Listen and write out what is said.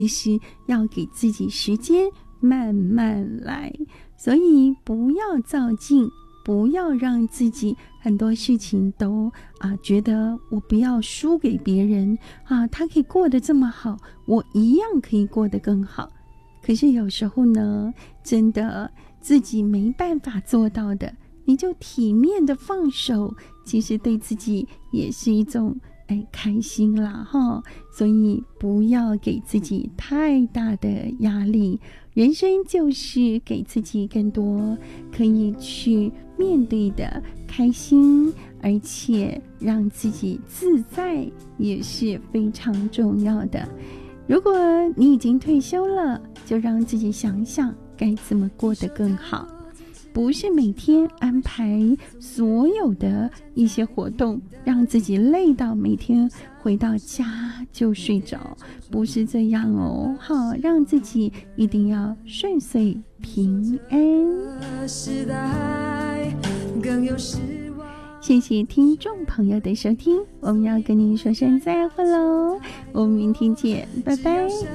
是要给自己时间慢慢来，所以不要躁进，不要让自己很多事情都觉得我不要输给别人他可以过得这么好，我一样可以过得更好。可是有时候呢，真的自己没办法做到的，你就体面的放手，其实对自己也是一种开心啦所以不要给自己太大的压力，人生就是给自己更多可以去面对的开心，而且让自己自在也是非常重要的。如果你已经退休了，就让自己想想该怎么过得更好，不是每天安排所有的一些活动，让自己累到每天回到家就睡着，不是这样哦。好，让自己一定要顺遂平安。谢谢听众朋友的收听，我们要跟您说声再会喽，我们明天见，拜拜。